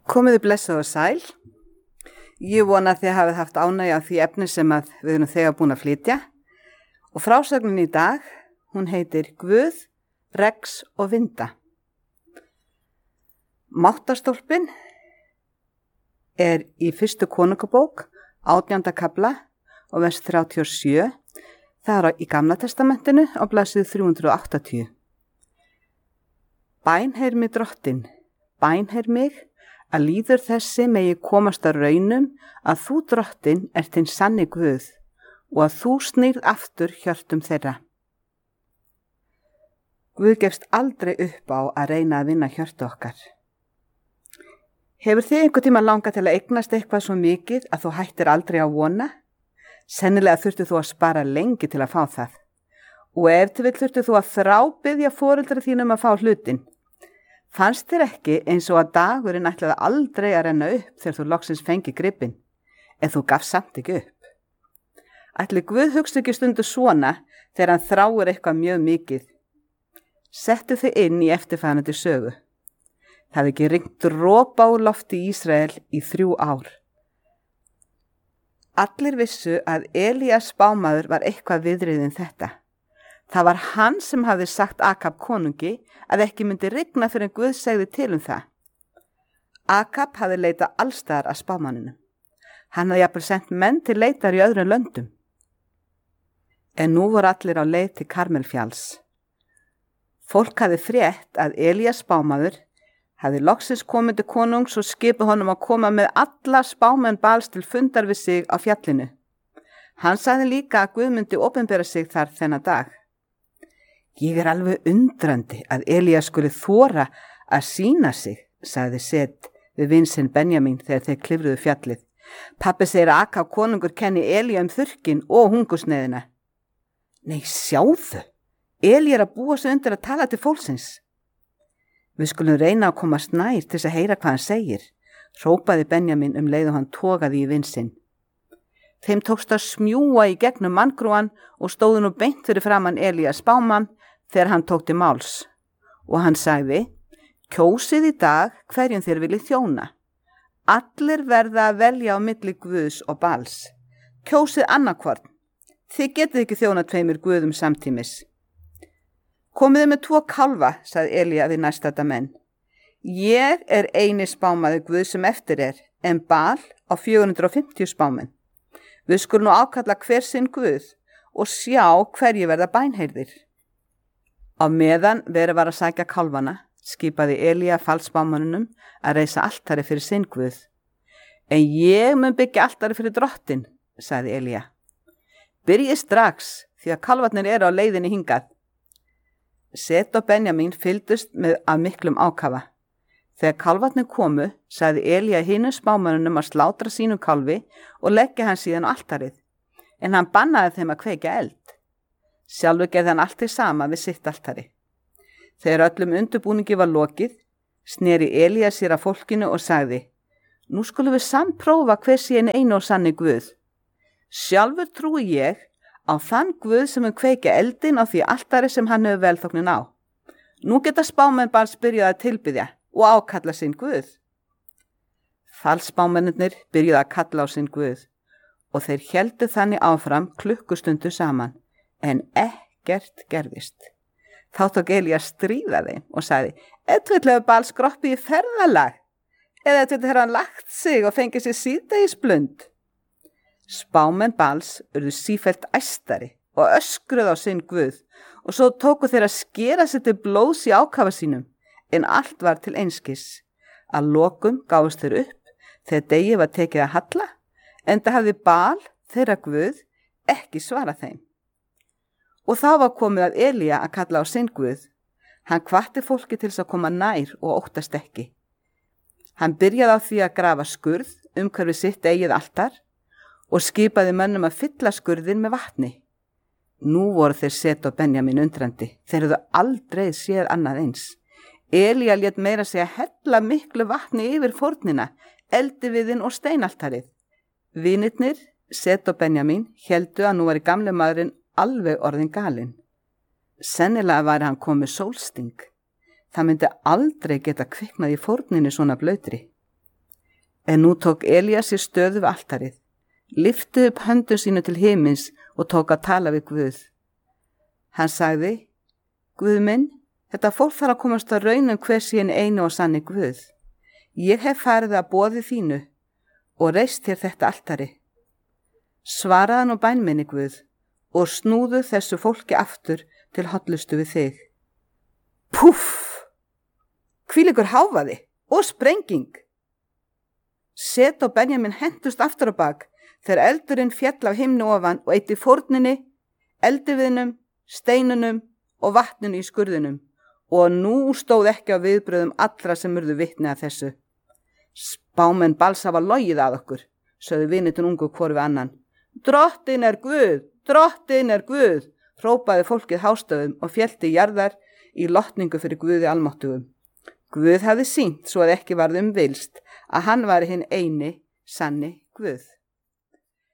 Komiði blessuð og sæl. Ég vona að þið hafið haft ánægju af því efni sem við erum þegar búin að flytja. Og frásögnin í dag, hún heitir Guð, Rex og Vinda. Máttarstólpinn er í fyrstu konungabók, 18. kafla og vers 37. Það er í Gamla testamentinu á blaðsíðu 380. Bænheyr mig drottin, bænheyr mig, að líður þessi megi komast að raunum að þú drottin ert þinn sanni Guð og að þú snýrð aftur hjörtum þeirra. Guð gefst aldrei upp á að reyna að vinna hjörtu okkar. Hefur þið einhvern tíma langað til að eignast eitthvað svo mikið að þú hættir aldrei að vona? Sennilega þurftu þú að spara lengi til að fá það. Og ef til vill þurftu þú að þrábiðja foreldra þínum að fá hlutin. Fannst þér ekki eins og að dagurinn ætlaði aldrei að renna upp þegar þú loksins fengi gripinn, en þú gafst samt ekki upp? Ætli Guð hugsa ekki stundu svona þegar hann þráir eitthvað mjög mikið? Settu þið inn í eftirfarandi sögu. Það hafði ekki rignt dropa úr lofti í Ísrael í 3 ár. Allir vissu að Elías spámaður var eitthvað viðriðin þetta. Það var hann sem hafði sagt Akab konungi að ekki myndi rigna fyrir en Guð segði til það. Akab hafði leitað allstaðar að spámanninum. Hann hafði jafnvel sent menn til leitar í öðrum löndum. En nú voru allir á leið til Karmelfjalls. Fólk hafði frétt að Elías spámaður hafði loksins komið til konungs og skipað honum að koma með alla spámenn Bals til fundar við sig á fjallinu. Hann sagði líka að Guð myndi opinbera sig þar þennan dag. Ég er alveg undrandi að Elías skuli þora að sýna sig, sagði Set við vin sinn Benjamin þegar þeir klifruðu fjallið. Pabbi segir að Akab konungur kenni Elía þurrkin og hungursneiðina. Nei, sjáðu, Elí að búa sig undir að tala til fólksins. Við skulum reyna að komast nær til þess að heyra hvað hann segir, hrópaði Benjamin leið og hann togaði í vin sinn. Þeim tókst að smjúa í gegnum manngrúan og stóðu nú beint fyrir framan Elías spámann þegar hann tók til máls. Og hann sagði, kjósið í dag hverjum þér viljið þjóna. Allir verða að velja á milli Guðs og Bals. Kjósið annarkvorn. Þið getið ekki þjóna 2 guðum samtímis. Komiði með 2 kálfa, sagði Elía við næstadda menn. Ég er eini spámaður Guð sem eftir en Bal á 450 spámenn. Við skulum nú ákalla hver sinn Guð og sjá hverju verða bænheyrðir. Á meðan verið var að sækja kálfana, skipaði Elía falsspámanninum að reisa altari fyrir sinn Guð. En ég mun byggja altari fyrir drottin, sagði Elía. Byrjið strax því að kálfarnir eru á leiðinni hingað. Set og Benjamin fylgdust með af miklum ákafa. Þegar kálfarnir komu, sagði Elía hinum spámönnunum að slátra sínum kálfi og leggja hann síðan á altarið, en hann bannaði þeim að kveikja eld. Sjálfur gerði hann allt hið sama við sitt altari. Þegar öllum undirbúningi var lokið, sneri Elía sér að fólkinu og sagði, nú skulum við sannprófa hver sé einu og sanni Guð. Sjálfur trúi ég á þann Guð sem kveikja eldin á því altari sem hann hefur velþóknin á. Nú geta spámenn Bals byrjað að tilbiðja og ákalla sinn Guð. Falsspámennirnir byrjuðu að kalla á sinn Guð og þeir héldu þannig áfram klukkustundu saman, en ekkert gerðist. Þá tók Elía að stríða þeim og sagði, ef hefur Bals skroppið í ferðalag, eða hefur hann lagt sig og fengið sér síðdegisblund. Spámenn Bals urðu sífellt æstari og öskruðu á sinn Guð og svo tóku þeir að skera sig til blóðs í ákafa sínum, en allt var til einskis. Að lokum gáfust þeir upp þegar degi var tekið að halla, enda hafði Bal, þeirra Guð, ekki svarað þeim. Og þá var komið að Elía að kalla á sinn Guð. Hann hvatti fólki til þess að koma nær og óttast ekki. Hann byrjaði á því að grafa skurð umhverfis sitt eigið altar og skipaði mönnum að fylla skurðin með vatni. Nú voru þeir Set og Benjamin undrandi. Þeir hefðu aldrei séð annað eins. Elía lét meira segja hella miklu vatni yfir fórnina, eldiviðinn og steinaltarið. Vinirnir, Set og Benjamin, héldu að nú var gamli maðurinn alveg orðin galinn. Sennilega væri hann komið sólsting. Það myndi aldrei geta kviknað í fórninni svona blöytri. En nú tók Elías sér stöðu við altarið, lyfti upp höndum sínu til himins og tók að tala við Guð. Hann sagði, Guð minn, þetta fólk þarf að komast að raun hver sé hinn eini og sanni Guð. Ég hef farið að boði þínu og reist þér þetta altari. Svaraðu nú bæn minni Guð og snúðu þessu fólki aftur til hollustu við þig. Púff! Hvílíkur hávaði og sprenging! Set og Benjamin hentust aftur á bak þegar eldurinn féll af himni ofan og eitti fórninni, eldiviðnum, steinunum og vatninu í skurðunum og nú stóð ekki á viðbröðum allra sem urðu vitni að þessu. Spámenn Bals hafa logið að okkur, sögðu vinitun ungu hvor við annan. Drottin er Guð, drottin er Guð, hrópaði fólkið hástöfum og félti jarðar í lotningu fyrir Guði almáttugum. Guð hafði sýnt svo að ekki varð villst að hann væri hinn eini sanni Guð.